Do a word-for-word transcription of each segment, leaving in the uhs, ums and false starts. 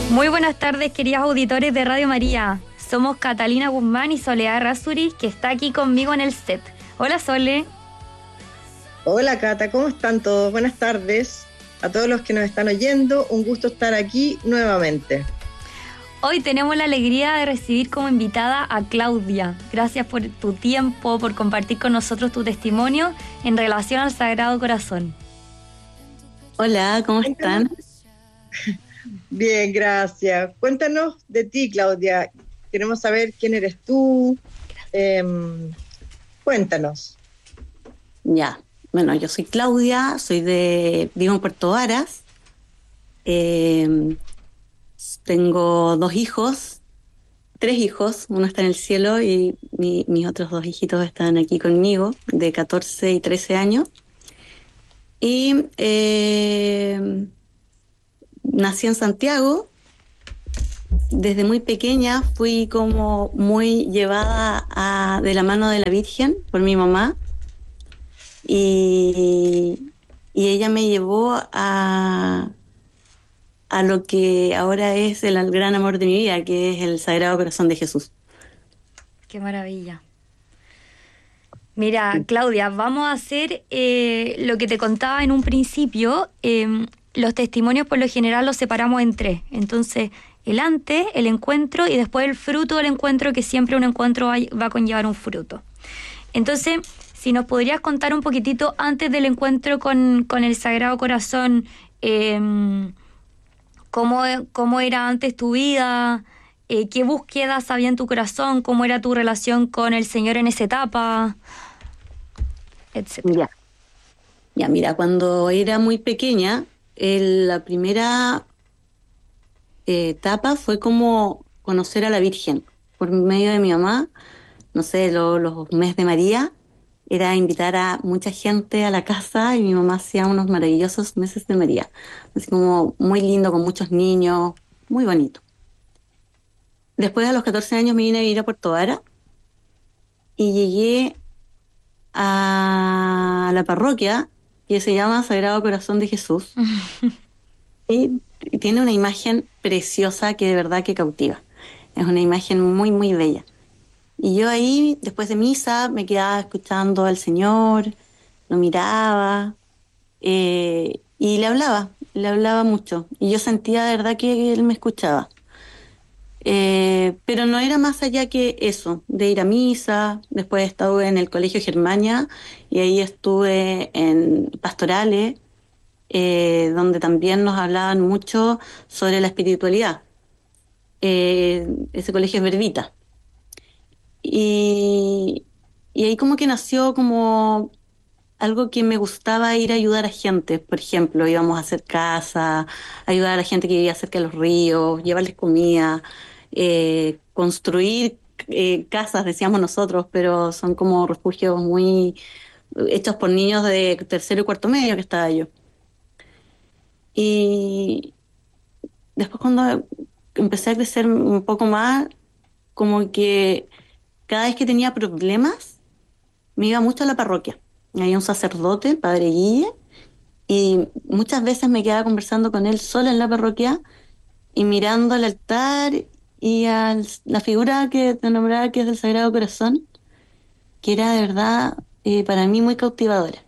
Muy buenas tardes, queridos auditores de Radio María. Somos Catalina Guzmán y Soledad Razuri, que está aquí conmigo en el set. Hola, Sole. Hola, Cata, ¿cómo están todos? Buenas tardes a todos los que nos están oyendo. Un gusto estar aquí nuevamente. Hoy tenemos la alegría de recibir como invitada a Claudia. Gracias por tu tiempo, por compartir con nosotros tu testimonio en relación al Sagrado Corazón. Hola, ¿cómo están? Bien, gracias. Cuéntanos de ti, Claudia. Queremos saber quién eres tú. Eh, cuéntanos. Ya, bueno, yo soy Claudia, soy de, vivo en Puerto Varas. Eh, tengo dos hijos, tres hijos, uno está en el cielo y mi, mis otros dos hijitos están aquí conmigo, de catorce y trece años. Y eh, nací en Santiago. Desde muy pequeña fui como muy llevada a, de la mano de la Virgen por mi mamá y, y ella me llevó a, a lo que ahora es el gran amor de mi vida, que es el Sagrado Corazón de Jesús. Qué maravilla. Mira, Claudia, vamos a hacer eh, lo que te contaba en un principio. Eh, los testimonios por lo general los separamos en tres. Entonces, el antes, el encuentro y después el fruto del encuentro, que siempre un encuentro va, va a conllevar un fruto. Entonces, si nos podrías contar un poquitito antes del encuentro con, con el Sagrado Corazón, eh, cómo, cómo era antes tu vida, eh, qué búsquedas había en tu corazón, cómo era tu relación con el Señor en esa etapa, etcétera. Ya, ya mira, cuando era muy pequeña, el, la primera eh, etapa fue como conocer a la Virgen por medio de mi mamá. No sé, lo, los meses de María, era invitar a mucha gente a la casa y mi mamá hacía unos maravillosos meses de María. Así como muy lindo, con muchos niños, muy bonito. Después a los catorce años me vine a vivir a Puerto Vara y llegué a la parroquia que se llama Sagrado Corazón de Jesús. y, y tiene una imagen preciosa que de verdad que cautiva. Es una imagen muy, muy bella. Y yo ahí, después de misa, me quedaba escuchando al Señor, lo miraba eh, y le hablaba, le hablaba mucho. Y yo sentía de verdad que Él me escuchaba. Eh, pero no era más allá que eso, de ir a misa. Después estuve en el Colegio Germania y ahí estuve en pastorales, eh, donde también nos hablaban mucho sobre la espiritualidad. Eh, ese colegio es Verbita. Y, y ahí como que nació como algo que me gustaba, ir a ayudar a gente. Por ejemplo, íbamos a hacer casa, ayudar a la gente que vivía cerca de los ríos, llevarles comida, eh, construir eh, casas, decíamos nosotros, pero son como refugios muy hechos por niños de tercero y cuarto medio que estaba yo. Y después cuando empecé a crecer un poco más, como que cada vez que tenía problemas, me iba mucho a la parroquia. Había un sacerdote, Padre Guille, y muchas veces me quedaba conversando con él sola en la parroquia y mirando al altar y a la figura que te nombraba, que es del Sagrado Corazón, que era de verdad eh, para mí muy cautivadora.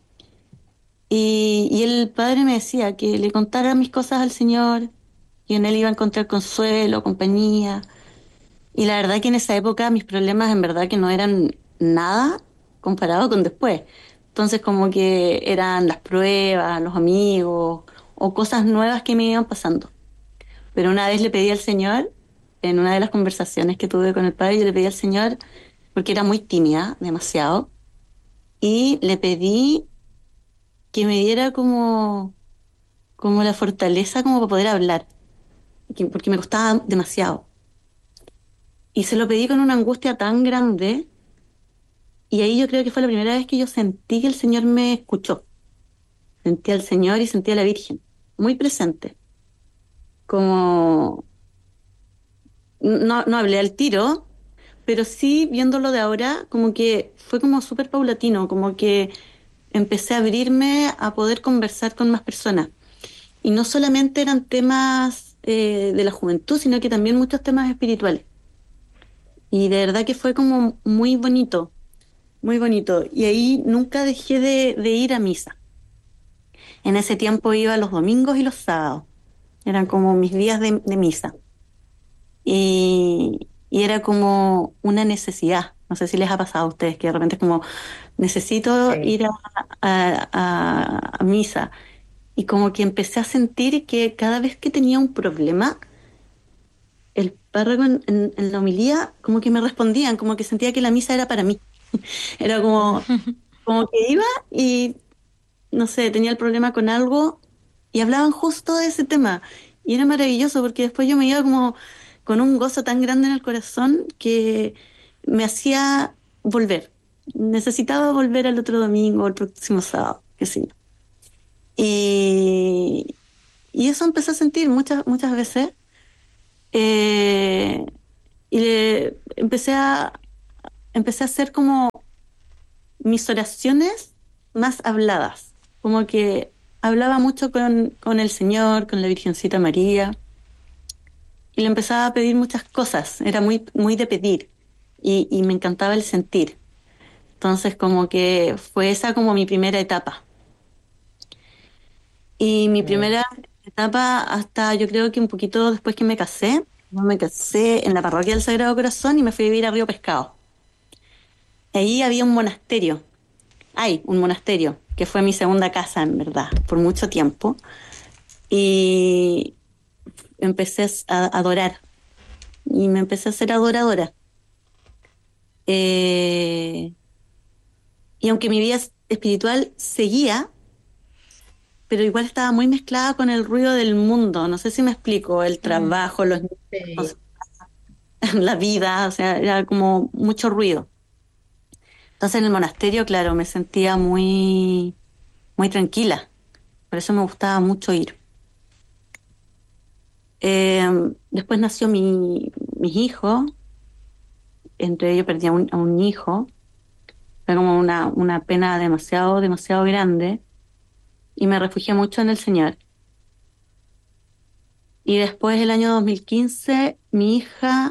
Y, y el Padre me decía que le contara mis cosas al Señor y en él iba a encontrar consuelo, compañía. Y la verdad que en esa época mis problemas en verdad que no eran nada comparado con después. Entonces como que eran las pruebas, los amigos o cosas nuevas que me iban pasando. Pero una vez le pedí al Señor, en una de las conversaciones que tuve con el Padre, yo le pedí al Señor, porque era muy tímida, demasiado, y le pedí que me diera como, como la fortaleza como para poder hablar, que- porque me costaba demasiado. Y se lo pedí con una angustia tan grande. Y ahí yo creo que fue la primera vez que yo sentí que el Señor me escuchó. Sentí al Señor y sentí a la Virgen, muy presente. Como, no, no hablé al tiro, pero sí viéndolo de ahora, como que fue como súper paulatino, como que empecé a abrirme a poder conversar con más personas. Y no solamente eran temas eh, de la juventud, sino que también muchos temas espirituales. Y de verdad que fue como muy bonito, muy bonito. Y ahí nunca dejé de, de ir a misa. En ese tiempo iba los domingos y los sábados. Eran como mis días de, de misa. Y, y era como una necesidad. No sé si les ha pasado a ustedes que de repente es como, necesito Sí. ir a, a- a- a misa. Y como que empecé a sentir que cada vez que tenía un problema, el párroco en, en- en la homilía como que me respondían, como que sentía que la misa era para mí. Era como, como que iba y, no sé, tenía el problema con algo y hablaban justo de ese tema. Y era maravilloso porque después yo me iba como con un gozo tan grande en el corazón que me hacía volver. Necesitaba volver al otro domingo, el próximo sábado, qué sé yo. Y, y eso empecé a sentir muchas, muchas veces. eh, y le- empecé a, empecé a hacer como mis oraciones más habladas, como que hablaba mucho con, con el Señor, con la Virgencita María, y le empezaba a pedir muchas cosas, era muy, muy de pedir, y, y me encantaba el sentir. Entonces como que fue esa como mi primera etapa. Y mi Mm. primera etapa hasta yo creo que un poquito después que me casé, yo me casé en la parroquia del Sagrado Corazón y me fui a vivir a Río Pescado. Ahí había un monasterio. Hay un monasterio, que fue mi segunda casa, en verdad, por mucho tiempo. Y empecé a adorar. Y me empecé a ser adoradora. Eh, y aunque mi vida espiritual seguía, pero igual estaba muy mezclada con el ruido del mundo. No sé si me explico, el Mm. trabajo, los Sí. niños, la vida, o sea, era como mucho ruido. Entonces en el monasterio, claro, me sentía muy, muy tranquila. Por eso me gustaba mucho ir. Eh, Después nació mi, mis hijos, entre ellos perdí a un, a un hijo, fue como una, una pena demasiado, demasiado grande, y me refugié mucho en el Señor. Y después, el año dos mil quince, mi hija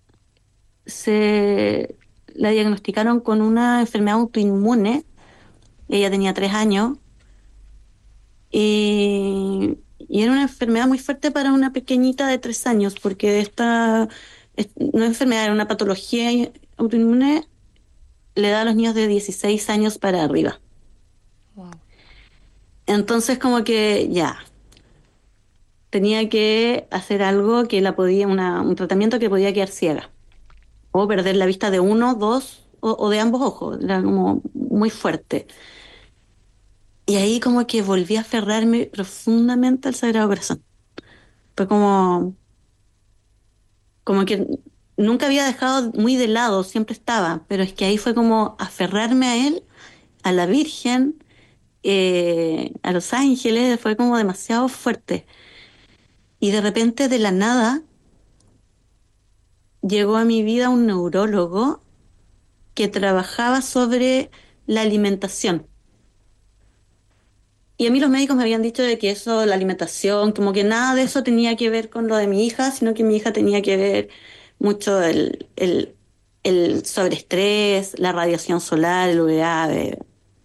se la diagnosticaron con una enfermedad autoinmune, ella tenía tres años, y, y era una enfermedad muy fuerte para una pequeñita de tres años, porque esta es- no es enfermedad, era una patología autoinmune, le da a los niños de dieciséis años para arriba. Wow. Entonces como que ya, tenía que hacer algo que la podía, una, un tratamiento que podía quedar ciega, o perder la vista de uno, dos, o, o de ambos ojos, era como muy fuerte. Y ahí como que volví a aferrarme profundamente al Sagrado Corazón. Fue como, como que nunca había dejado muy de lado, siempre estaba, pero es que ahí fue como aferrarme a él, a la Virgen, eh, a los ángeles, fue como demasiado fuerte. Y de repente, de la nada, llegó a mi vida un neurólogo que trabajaba sobre la alimentación. Y a mí los médicos me habían dicho de que eso, la alimentación, como que nada de eso tenía que ver con lo de mi hija, sino que mi hija tenía que ver mucho el, el, el sobreestrés, la radiación solar, el U V A. de-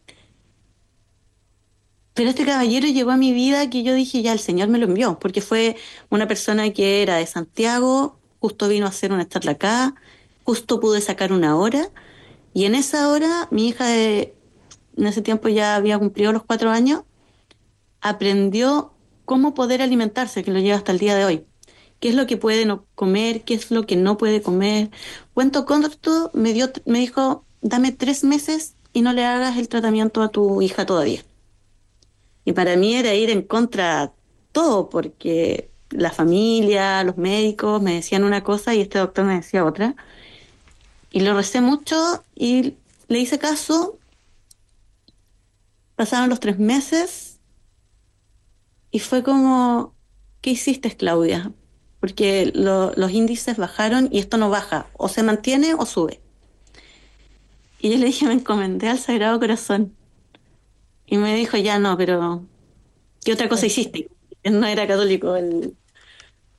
Pero este caballero llegó a mi vida que yo dije, ya, el Señor me lo envió, porque fue una persona que era de Santiago, justo vino a hacer una charla acá, justo pude sacar una hora, y en esa hora mi hija de, en ese tiempo ya había cumplido los cuatro años, aprendió cómo poder alimentarse, que lo lleva hasta el día de hoy. ¿Qué es lo que puede no comer? ¿Qué es lo que no puede comer? Cuento corto, me dio, me dijo, dame tres meses y no le hagas el tratamiento a tu hija todavía. Y para mí era ir en contra todo, porque la familia, los médicos me decían una cosa y este doctor me decía otra. Y lo recé mucho y le hice caso. Pasaron los tres meses y fue como, ¿qué hiciste, Claudia? Porque lo- los índices bajaron y esto no baja, o se mantiene o sube. Y yo le dije, me encomendé al Sagrado Corazón. Y me dijo, ya no, pero ¿qué otra cosa hiciste? Él no era católico, él,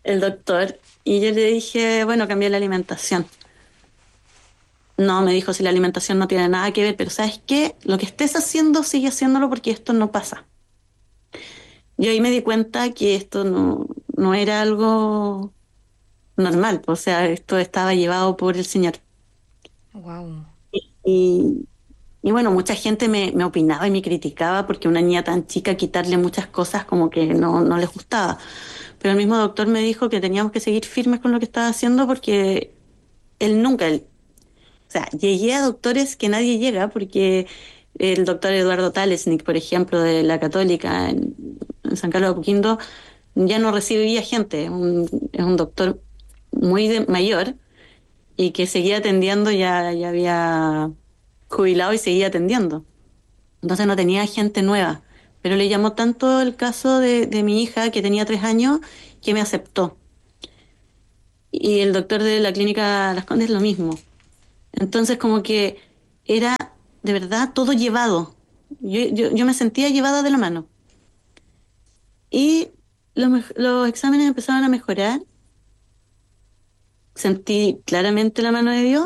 el doctor, y yo le dije, bueno, cambié la alimentación. No, me dijo, si la alimentación no tiene nada que ver, pero ¿sabes qué? Lo que estés haciendo, sigue haciéndolo porque esto no pasa. Yo ahí me di cuenta que esto no, no era algo normal, o sea, esto estaba llevado por el Señor. Wow. Y, y bueno, mucha gente me, me opinaba y me criticaba porque una niña tan chica quitarle muchas cosas como que no, no les gustaba. Pero el mismo doctor me dijo que teníamos que seguir firmes con lo que estaba haciendo porque él nunca, él- o sea, llegué a doctores que nadie llega porque el doctor Eduardo Talesnik, por ejemplo, de la Católica en, en San Carlos de Apoquindo, ya no recibía gente, un- es un doctor muy de- mayor y que seguía atendiendo, ya, ya había jubilado y seguía atendiendo. Entonces no tenía gente nueva. Pero le llamó tanto el caso de, de mi hija, que tenía tres años, que me aceptó. Y el doctor de la clínica Las Condes lo mismo. Entonces como que era de verdad todo llevado. Yo, yo, yo me sentía llevada de la mano. Y los, mej- los exámenes empezaron a mejorar. Sentí claramente la mano de Dios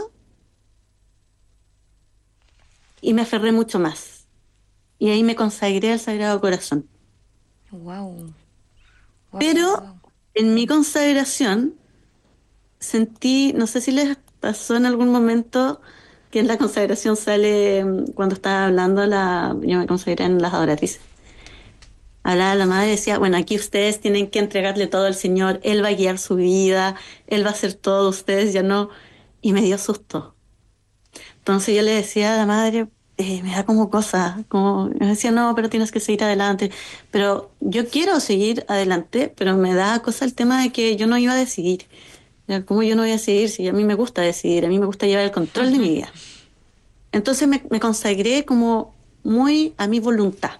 y me aferré mucho más. Y ahí me consagré al Sagrado Corazón. Wow. Wow, wow, Pero wow. en mi consagración sentí, no sé si les pasó en algún momento que en la consagración sale, mm, cuando estaba hablando, la, yo me consagré en las adoratrices. Hablaba la madre y decía, bueno, aquí ustedes tienen que entregarle todo al Señor, Él va a guiar su vida, Él va a hacer todo, ustedes ya no. Y me dio susto. Entonces yo le decía a la madre, eh, me da como cosa, como, me decía, no, pero tienes que seguir adelante. Pero yo quiero seguir adelante, pero me da cosa el tema de que yo no iba a decidir. Ya, ¿cómo yo no voy a decidir si a mí me gusta decidir? A mí me gusta llevar el control de mi vida. Entonces me, me consagré como muy a mi voluntad.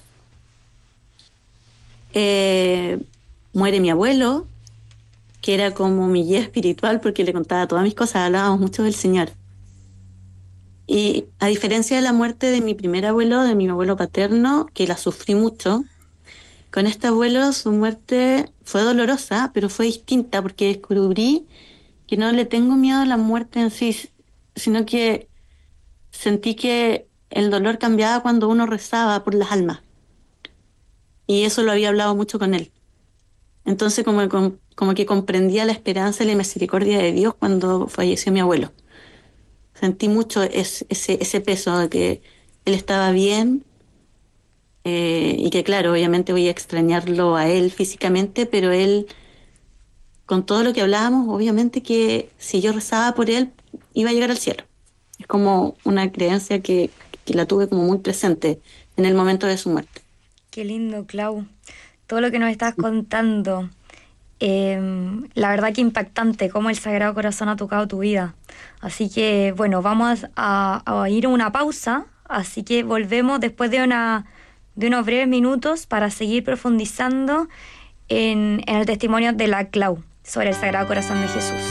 Eh, Muere mi abuelo, que era como mi guía espiritual porque le contaba todas mis cosas, hablábamos mucho del Señor. Y a diferencia de la muerte de mi primer abuelo, de mi abuelo paterno, que la sufrí mucho, con este abuelo su muerte fue dolorosa, pero fue distinta porque descubrí que no le tengo miedo a la muerte en sí, sino que sentí que el dolor cambiaba cuando uno rezaba por las almas. Y eso lo había hablado mucho con él. Entonces como, como, como que comprendía la esperanza y la misericordia de Dios cuando falleció mi abuelo. Sentí mucho es- ese, ese peso de que él estaba bien, eh, y que claro, obviamente voy a extrañarlo a él físicamente, pero él, con todo lo que hablábamos, obviamente que si yo rezaba por él, iba a llegar al cielo. Es como una creencia que, que la tuve como muy presente en el momento de su muerte. Qué lindo, Clau. Todo lo que nos estás contando. Em, la verdad que impactante cómo el Sagrado Corazón ha tocado tu vida. Así que, bueno, vamos a, a ir a una pausa. Así que volvemos después de, una, de unos breves minutos para seguir profundizando en, en el testimonio de la Clau sobre el Sagrado Corazón de Jesús.